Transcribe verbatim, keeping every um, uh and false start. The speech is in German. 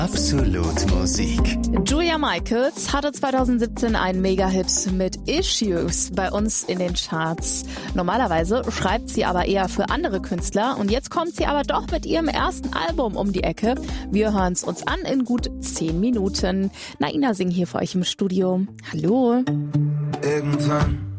Absolut Musik. Julia Michaels hatte zweitausendsiebzehn einen Mega-Hit mit Issues bei uns in den Charts. Normalerweise schreibt sie aber eher für andere Künstler und jetzt kommt sie aber doch mit ihrem ersten Album um die Ecke. Wir hören es uns an in gut zehn Minuten. Naina Singh hier für euch im Studio. Hallo. Irgendwann